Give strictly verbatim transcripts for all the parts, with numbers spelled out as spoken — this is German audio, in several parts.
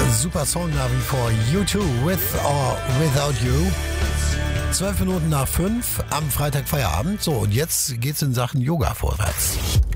Super Song nach wie vor. U zwei, With or Without You. Zwölf Minuten nach fünf am Freitag Feierabend. So, und jetzt geht's in Sachen Yoga vorwärts.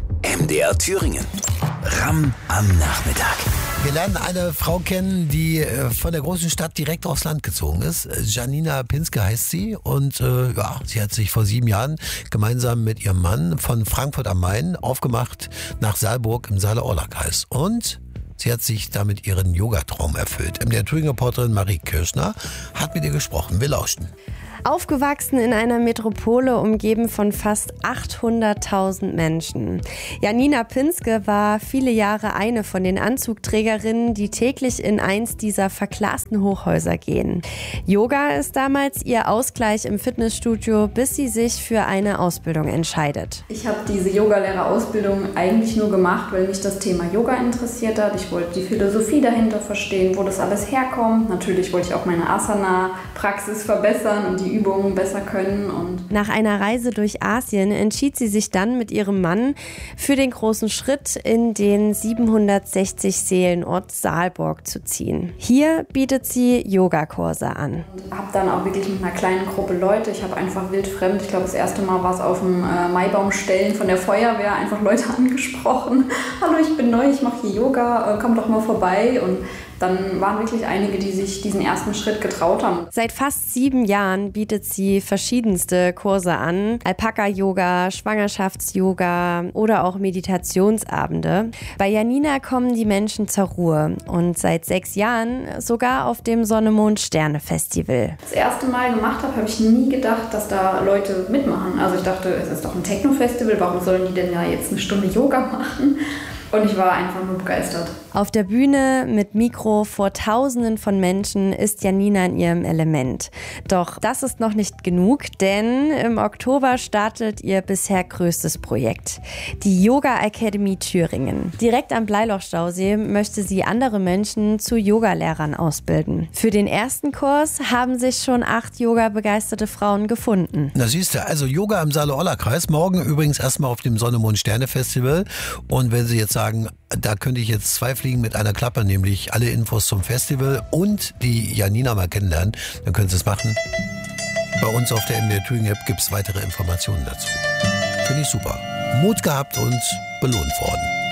M D R Thüringen. Ramm am Nachmittag. Wir lernen eine Frau kennen, die von der großen Stadt direkt aufs Land gezogen ist. Janina Pinske heißt sie. Und äh, ja, sie hat sich vor sieben Jahren gemeinsam mit ihrem Mann von Frankfurt am Main aufgemacht nach Saalburg im Saale-Orla-Kreis. Und sie hat sich damit ihren Yogatraum erfüllt. M D R Thüringen-Reporterin Marie Kirschner hat mit ihr gesprochen. Wir lauschen. Aufgewachsen in einer Metropole, umgeben von fast achthunderttausend Menschen. Janina Pinske war viele Jahre eine von den Anzugträgerinnen, die täglich in eins dieser verglasten Hochhäuser gehen. Yoga ist damals ihr Ausgleich im Fitnessstudio, bis sie sich für eine Ausbildung entscheidet. Ich habe diese Yogalehrerausbildung eigentlich nur gemacht, weil mich das Thema Yoga interessiert hat. Ich wollte die Philosophie dahinter verstehen, wo das alles herkommt. Natürlich wollte ich auch meine Asana-Praxis verbessern und die Übungen besser können. Und Nach einer Reise durch Asien entschied sie sich dann mit ihrem Mann für den großen Schritt in den siebenhundertsechzig Seelenort Saalburg zu ziehen. Hier bietet sie Yogakurse an. Und habe dann auch wirklich mit einer kleinen Gruppe Leute, ich habe einfach wildfremd, ich glaube das erste Mal war es auf dem äh, Maibaumstellen von der Feuerwehr, einfach Leute angesprochen. Hallo, ich bin neu, ich mache hier Yoga, äh, komm doch mal vorbei. Und dann waren wirklich einige, die sich diesen ersten Schritt getraut haben. Seit fast sieben Jahren bietet sie verschiedenste Kurse an. Alpaka-Yoga, Schwangerschafts-Yoga oder auch Meditationsabende. Bei Janina kommen die Menschen zur Ruhe und seit sechs Jahren sogar auf dem Sonne-Mond-Sterne-Festival. Das erste Mal gemacht habe, habe ich nie gedacht, dass da Leute mitmachen. Also ich dachte, es ist doch ein Techno-Festival, warum sollen die denn ja jetzt eine Stunde Yoga machen? Und ich war einfach nur begeistert. Auf der Bühne mit Mikro vor Tausenden von Menschen ist Janina in ihrem Element. Doch das ist noch nicht genug, denn im Oktober startet ihr bisher größtes Projekt. Die Yoga Academy Thüringen. Direkt am Bleilochstausee möchte sie andere Menschen zu Yogalehrern ausbilden. Für den ersten Kurs haben sich schon acht Yoga-begeisterte Frauen gefunden. Na siehst du, also Yoga im Saale-Orla-Kreis. Morgen übrigens erstmal auf dem Sonne-Mond-Sterne-Festival. Und wenn Sie jetzt sagen, da könnte ich jetzt zwei Fliegen mit einer Klappe, nämlich alle Infos zum Festival und die Janina mal kennenlernen, dann können Sie es machen. Bei uns auf der M D R Thüringen App gibt es weitere Informationen dazu. Finde ich super. Mut gehabt und belohnt worden.